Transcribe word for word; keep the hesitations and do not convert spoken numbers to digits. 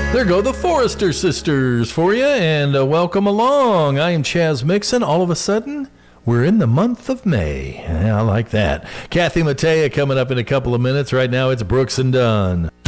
There go the Forrester Sisters for you, and uh, welcome along. I am Chaz Mixon. All of a sudden, we're in the month of May. Yeah, I like that. Kathy Mattea coming up in a couple of minutes. Right now, it's Brooks and Dunn.